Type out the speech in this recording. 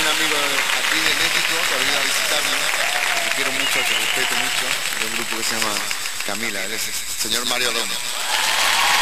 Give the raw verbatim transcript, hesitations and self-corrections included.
un amigo aquí de México que ha venido a visitarnos, que quiero mucho, que respeto mucho, de un grupo que se llama Camila, él es el señor Mario Domo.